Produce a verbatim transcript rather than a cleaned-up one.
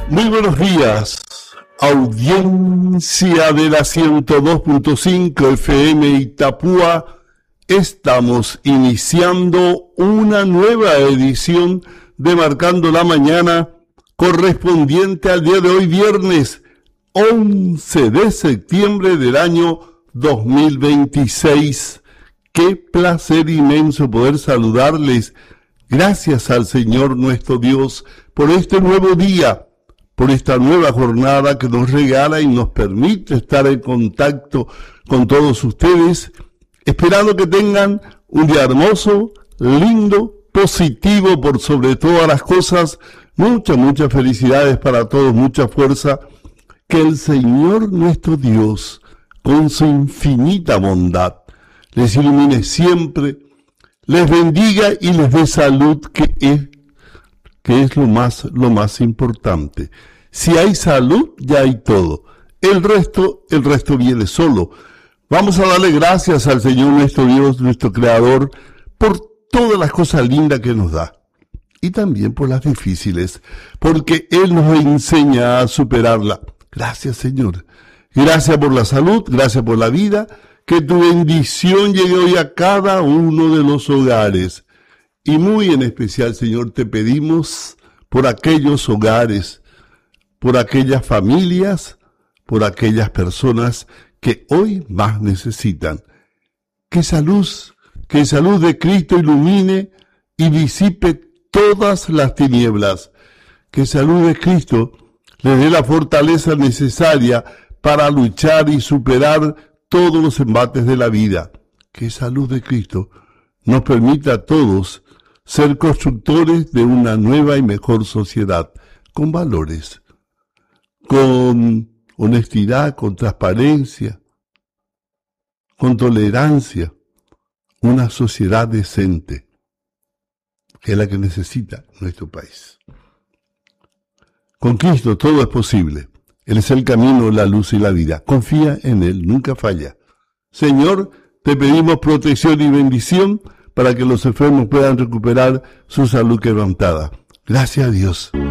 Muy buenos días, audiencia de la ciento dos punto cinco F M Itapúa. Estamos iniciando una nueva edición de Marcando la Mañana, correspondiente al día de hoy, viernes once de septiembre del año dos mil veintiséis. Qué placer inmenso poder saludarles. Gracias al Señor nuestro Dios por este nuevo día, por esta nueva jornada que nos regala y nos permite estar en contacto con todos ustedes, esperando que tengan un día hermoso, lindo, positivo por sobre todas las cosas. Muchas, muchas felicidades para todos, mucha fuerza. Que el Señor nuestro Dios, con su infinita bondad, les ilumine siempre, les bendiga y les dé salud, que es que es lo más, lo más importante. Si hay salud, ya hay todo. El resto, el resto viene solo. Vamos a darle gracias al Señor nuestro Dios, nuestro Creador, por todas las cosas lindas que nos da. Y también por las difíciles, porque Él nos enseña a superarla. Gracias, Señor. Gracias por la salud, gracias por la vida. Que tu bendición llegue hoy a cada uno de los hogares. Y muy en especial, Señor, te pedimos por aquellos hogares, por aquellas familias, por aquellas personas que hoy más necesitan. Que esa luz, que esa luz de Cristo ilumine y disipe todas las tinieblas. Que esa luz de Cristo les dé la fortaleza necesaria para luchar y superar todos los embates de la vida. Que esa luz de Cristo nos permita a todos ser constructores de una nueva y mejor sociedad, con valores, con honestidad, con transparencia, con tolerancia, una sociedad decente, que es la que necesita nuestro país. Con Cristo todo es posible. Él es el camino, la luz y la vida. Confía en Él, nunca falla. Señor, te pedimos protección y bendición para que los enfermos puedan recuperar su salud quebrantada. Gracias a Dios.